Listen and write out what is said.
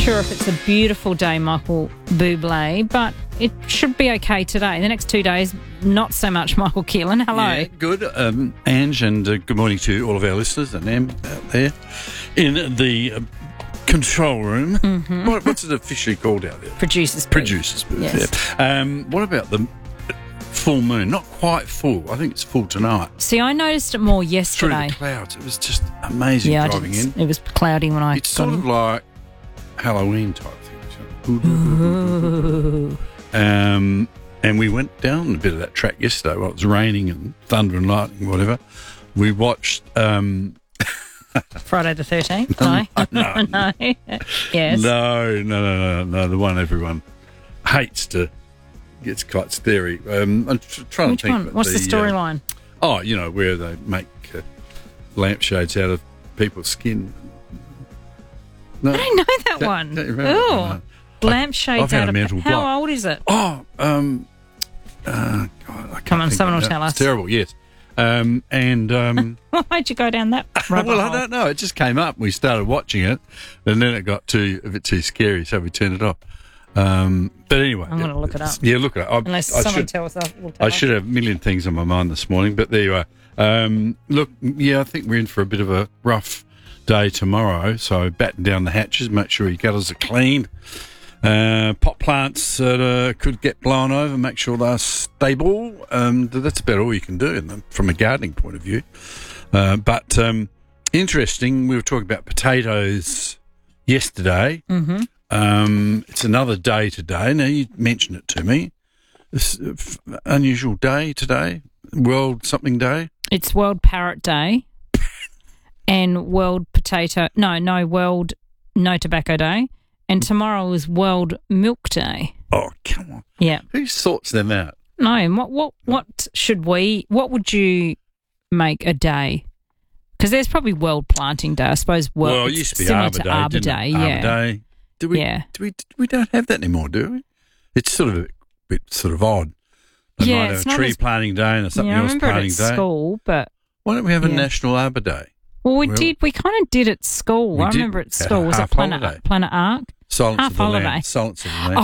sure if it's a beautiful day, Michael Bublé, but it should be okay today. The next 2 days, not so much Michael Keelan. Hello. Yeah, good. Ange, and good morning to all of our listeners and Am out there in the control room. Mm-hmm. What's it officially called out there? Producers booth. Producers booth. Yes. Yeah. What about the full moon? Not quite full. I think it's full tonight. See, I noticed it more Through yesterday. the clouds. It was just amazing driving in. It was cloudy when I It's got sort in. of like Halloween type thing. Ooh. And we went down a bit of that track yesterday while it was raining and thunder and lightning, whatever. We watched... Friday the 13th? No. No. No. Yes. No. The one everyone hates gets quite scary. I'm trying Which to think. one? What's the storyline? Where they make lampshades out of people's skin. No, I don't know that one. don't you remember? Oh, lampshades I've had out a of... mental block. How old is it? God, I can't Come on, think someone of will it now. tell us. It's terrible, yes. Why would you go down that rabbit Well, hole? I don't know. It just came up. We started watching it, and then it got a bit too scary, so we turned it off. But anyway, I'm going to look it up. Yeah, look it up. Unless someone tells us. We'll tell I us. should have a million things on my mind this morning, but there you are. Look, yeah, I think we're in for a bit of a rough day tomorrow, so batten down the hatches, make sure your gutters are clean. Pot plants that could get blown over, make sure they're stable. That's about all you can do from a gardening point of view. But interesting, we were talking about potatoes yesterday. Mm-hmm. It's another day today. Now, you mentioned it to me. This unusual day today, World something day. It's World Parrot Day and World World No Tobacco Day. And tomorrow is World Milk Day. Oh, come on. Yeah. Who sorts them out? No, and what would you make a day? Because there's probably World Planting Day, I suppose. Well, it used to be Arbor Day, yeah. Arbor Day. We don't have that anymore, do we? It's sort of a bit sort of odd. They Yeah, might it's have a not tree as- planting day and something Yeah, I else remember it planting at day. school, but Why don't we have a Yeah. National Arbor Day? well, we Well, did. We kind of did at school. we I did. remember at school. Was it Half holiday. Planet Arc? Silence Half of the holiday. Land. Silence of the Land.